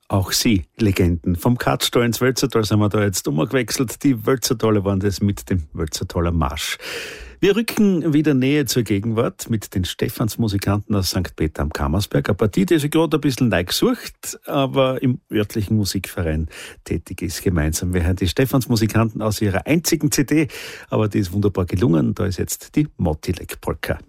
Auch Sie, Legenden. Vom Katztal ins Wölzertal sind wir da jetzt umgewechselt. Die Wölzertaler waren das mit dem Wölzertaler Marsch. Wir rücken wieder näher zur Gegenwart mit den Stephansmusikanten aus St. Peter am Kammersberg. Eine Partie, die sich gerade ein bisschen neu gesucht, aber im örtlichen Musikverein tätig ist. Gemeinsam. Wir hören die Stephansmusikanten aus ihrer einzigen CD, aber die ist wunderbar gelungen. Da ist jetzt die Motilek Polka.